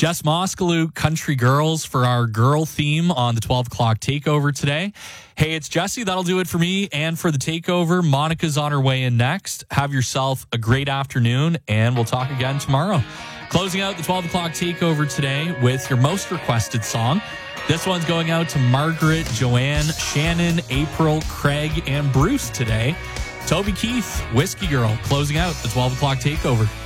Jess Moskaloo, Country Girls for our girl theme on the 12 o'clock takeover today. Hey, it's Jesse. That'll do it for me and for the takeover. Monica's on her way in next. Have yourself a great afternoon, and we'll talk again tomorrow. Closing out the 12 o'clock takeover today with your most requested song. This one's going out to Margaret, Joanne, Shannon, April, Craig, and Bruce today. Toby Keith, Whiskey Girl, closing out the 12 o'clock takeover.